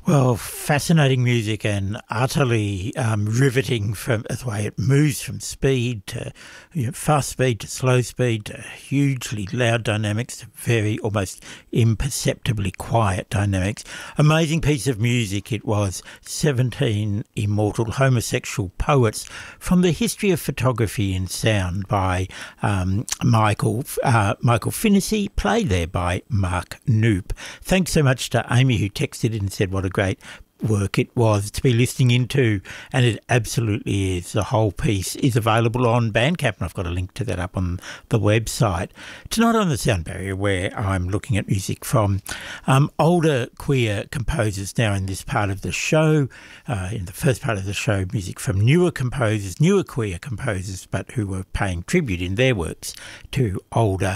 Well, fascinating music and utterly riveting from the way it moves from speed to fast speed to slow speed to hugely loud dynamics to very almost imperceptibly quiet dynamics. Amazing piece of music it was. 17 immortal homosexual poets from the history of photography and sound by Michael Finnessy, played there by Mark Knoop. Thanks so much to Amy who texted in and said what a great work it was to be listening into, and it absolutely is. The whole piece is available on Bandcamp, and I've got a link to that up on the website. Tonight on The Sound Barrier, where I'm looking at music from older queer composers now in this part of the show. In the first part of the show, music from newer composers, newer queer composers, but who were paying tribute in their works to older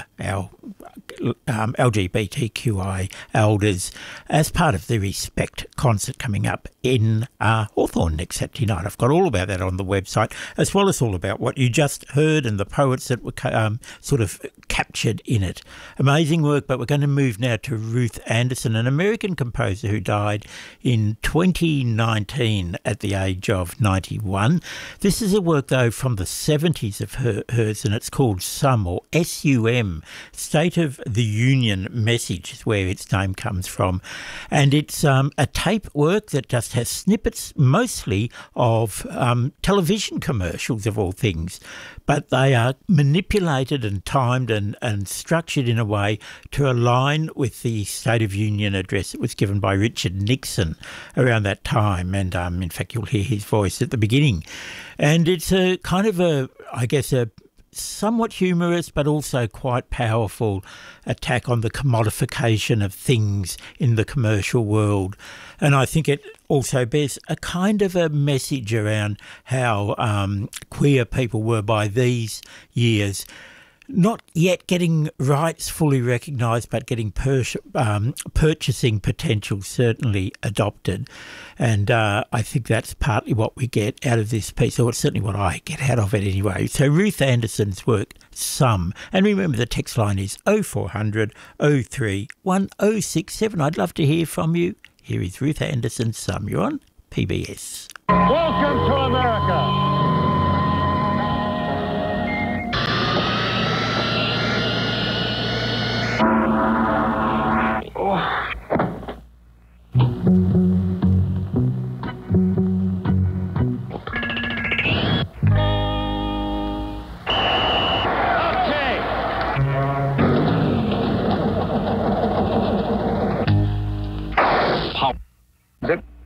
LGBTQI elders as part of the Respect concert coming up in Hawthorne next Saturday night. I've got all about that on the website, as well as all about what you just heard and the poets that were sort of captured in it. Amazing work, but we're going to move now to Ruth Anderson, an American composer who died in 2019 at the age of 91. This is a work, though, from the 70s of hers, and it's called SUM, or SUM, State of the Union Message is where its name comes from. And it's a tape work that just has snippets mostly of television commercials of all things, but they are manipulated and timed and structured in a way to align with the State of Union address that was given by Richard Nixon around that time. And in fact, you'll hear his voice at the beginning. And it's a kind of a somewhat humorous but also quite powerful attack on the commodification of things in the commercial world. And I think it also bears a kind of a message around how queer people were by these years not yet getting rights fully recognised, but getting purchasing potential certainly adopted. And I think that's partly what we get out of this piece, or it's certainly what I get out of it anyway. So Ruth Anderson's work, SUM. And remember the text line is 0400 03 1067. I'd love to hear from you. Here is Ruth Anderson, SUM. You're on PBS. Welcome to America. Zip.